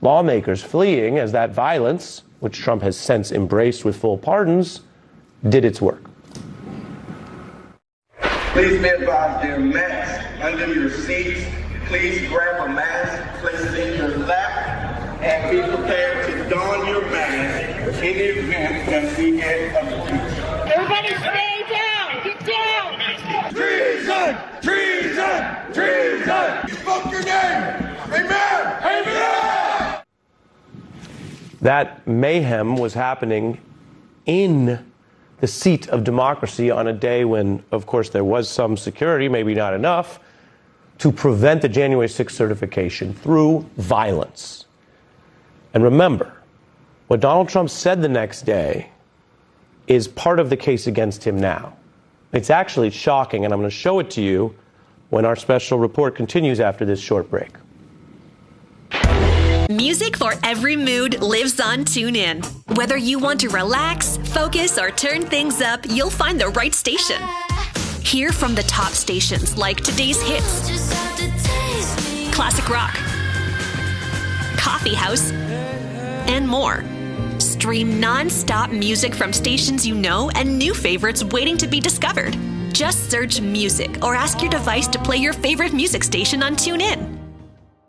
lawmakers fleeing as that violence, which Trump has since embraced with full pardons, did its work. Please be advised there are masks under your seats. Please grab a mask, place it in your lap, and be prepared to don your mask in the event that we get a breach. Everybody stay down! Get down! Treason! Treason! Treason! You spoke your name! Amen! Amen! That mayhem was happening in the seat of democracy on a day when, of course, there was some security, maybe not enough, to prevent the January 6th certification through violence. And remember, what Donald Trump said the next day is part of the case against him now. It's actually shocking, and I'm going to show it to you when our special report continues after this short break. Music for every mood lives on TuneIn. Whether you want to relax, focus, or turn things up, you'll find the right station. Hear from the top stations like today's hits, classic rock, coffee house, and more. Stream non-stop music from stations you know and new favorites waiting to be discovered. Just search music or ask your device to play your favorite music station on TuneIn.